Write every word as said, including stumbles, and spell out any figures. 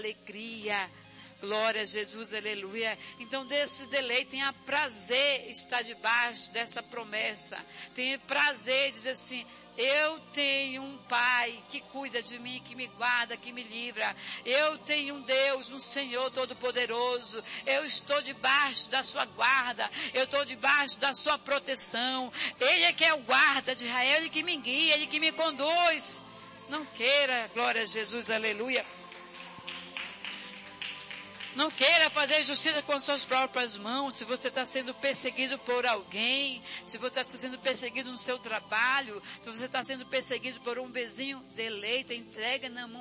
alegria. Glória a Jesus, aleluia. Então, desse deleite, tenha prazer estar debaixo dessa promessa. Tenha prazer dizer assim: eu tenho um Pai que cuida de mim, que me guarda, que me livra. Eu tenho um Deus, um Senhor Todo-Poderoso. Eu estou debaixo da sua guarda. Eu estou debaixo da sua proteção. Ele é que é o guarda de Israel, Ele que me guia, Ele que me conduz. Não queira, glória a Jesus, aleluia. Não queira fazer justiça com as suas próprias mãos. Se você está sendo perseguido por alguém, se você está sendo perseguido no seu trabalho, se você está sendo perseguido por um vizinho, deleita, entrega na mão